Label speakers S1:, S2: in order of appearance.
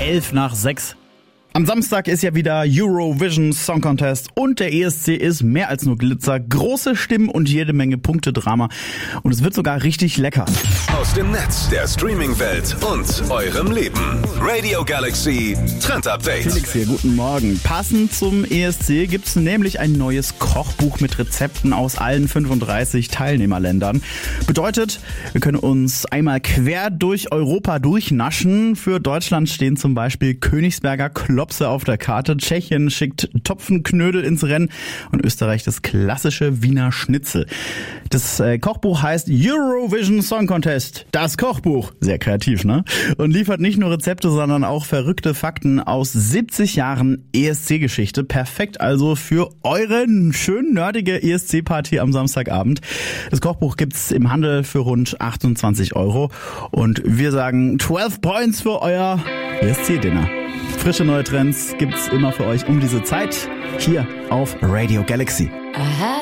S1: 11:11. Am Samstag ist ja wieder Eurovision Song Contest und der ESC ist mehr als nur Glitzer, große Stimmen und jede Menge Punktedrama. Und es wird sogar richtig lecker.
S2: Aus dem Netz, der Streaming-Welt und eurem Leben. Radio Galaxy Trend Update.
S1: Felix hier, guten Morgen. Passend zum ESC gibt's nämlich ein neues Kochbuch mit Rezepten aus allen 35 Teilnehmerländern. Bedeutet, wir können uns einmal quer durch Europa durchnaschen. Für Deutschland stehen zum Beispiel Königsberger Klopse auf der Karte, Tschechien schickt Topfenknödel ins Rennen und Österreich das klassische Wiener Schnitzel. Das Kochbuch heißt Eurovision Song Contest, das Kochbuch. Sehr kreativ, ne? Und liefert nicht nur Rezepte, sondern auch verrückte Fakten aus 70 Jahren ESC-Geschichte. Perfekt also für eure schön nerdige ESC-Party am Samstagabend. Das Kochbuch gibt's im Handel für rund 28 € und wir sagen 12 Points für euer ESC-Dinner. Frische neue Trends gibt's immer für euch um diese Zeit hier auf Radio Galaxy.